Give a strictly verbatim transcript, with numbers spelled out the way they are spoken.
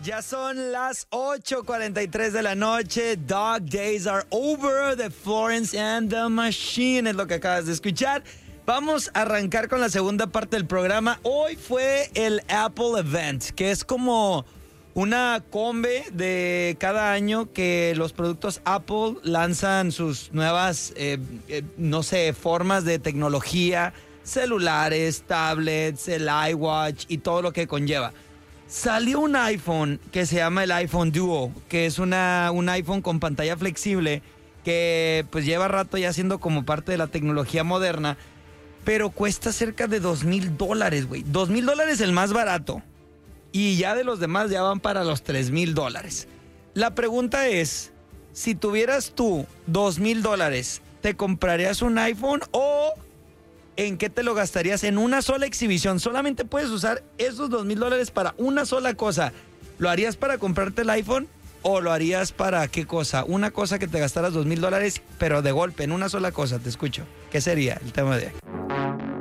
Ya son las ocho cuarenta y tres de la noche. Dog Days Are Over de Florence and the Machine es lo que acabas de escuchar. Vamos a arrancar con la segunda parte del programa. Hoy fue el Apple Event, que es como una combe de cada año que los productos Apple lanzan sus nuevas, eh, eh, no sé, formas de tecnología, celulares, tablets, el iWatch y todo lo que conlleva. Salió un iPhone que se llama el iPhone Duo, que es una, un iPhone con pantalla flexible que pues lleva rato ya siendo como parte de la tecnología moderna, pero cuesta cerca de dos mil dólares, güey. dos mil dólares el más barato. Y ya de los demás ya van para los tres mil dólares. La pregunta es, si tuvieras tú dos mil dólares, ¿te comprarías un iPhone o en qué te lo gastarías en una sola exhibición? Solamente puedes usar esos dos mil dólares para una sola cosa. ¿Lo harías para comprarte el iPhone o lo harías para qué cosa? Una cosa que te gastaras dos mil dólares, pero de golpe, en una sola cosa. Te escucho. ¿Qué sería el tema de hoy?